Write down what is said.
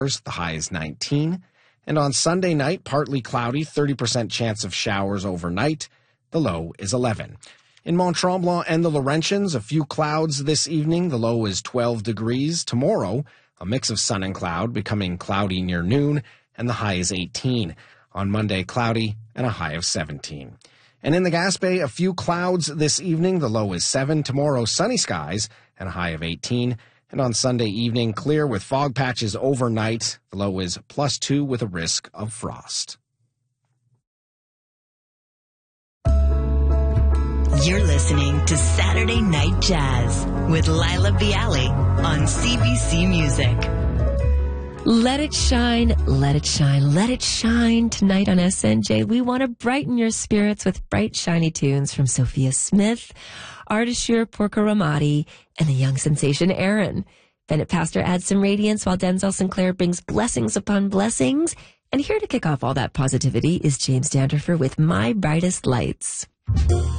the high is 19. And on Sunday night, partly cloudy, 30% chance of showers overnight, the low is 11. In Mont-Tremblant and the Laurentians, a few clouds this evening, the low is 12 degrees. Tomorrow, a mix of sun and cloud, becoming cloudy near noon, and the high is 18. On Monday, cloudy and a high of 17. And in the Gaspé, a few clouds this evening, the low is 7. Tomorrow, sunny skies and a high of 18. And on Sunday evening, clear with fog patches overnight. The low is +2 with a risk of frost. You're listening to Saturday Night Jazz with Laila Bialy on CBC Music. Let it shine, let it shine, let it shine tonight on SNJ. We want to brighten your spirits with bright, shiny tunes from Sophia Smith, Ardeshir Porcaramati, and the young sensation Aaron. Bennett Pastor adds some radiance while Denzel Sinclair brings blessings upon blessings. And here to kick off all that positivity is James Danderfer with My Brightest Lights.